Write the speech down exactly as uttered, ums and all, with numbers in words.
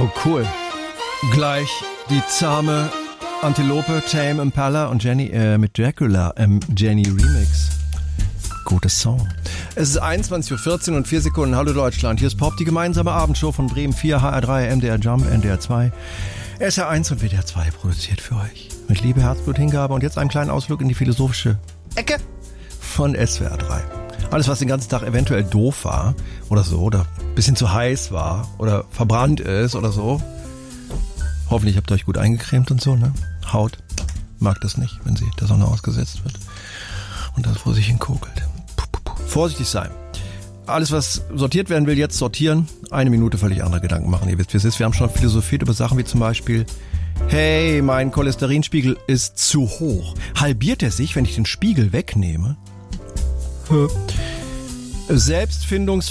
Oh, cool. Gleich die zahme Antilope, Tame Impala und Jenny äh, mit Dracula im Jenny Remix. Gutes Song. Es ist einundzwanzig Uhr vierzehn und vier Sekunden. Hallo Deutschland, hier ist Pop, die gemeinsame Abendshow von Bremen vier, H R drei, M D R Jump, N D R zwei, S R eins und W D R zwei produziert für euch. Mit Liebe, Herzblut, Hingabe und jetzt einen kleinen Ausflug in die philosophische Ecke von S W R drei. Alles, was den ganzen Tag eventuell doof war oder so, oder ein bisschen zu heiß war oder verbrannt ist oder so. Hoffentlich habt ihr euch gut eingecremt und so, ne? Haut mag das nicht, wenn sie der Sonne ausgesetzt wird und das vor sich hin kokelt. Puh, puh, puh. Vorsichtig sein. Alles, was sortiert werden will, jetzt sortieren. Eine Minute völlig andere Gedanken machen. Ihr wisst, wie es ist. Wir haben schon philosophiert über Sachen wie zum Beispiel: Hey, mein Cholesterinspiegel ist zu hoch. Halbiert er sich, wenn ich den Spiegel wegnehme? Selbstfindungs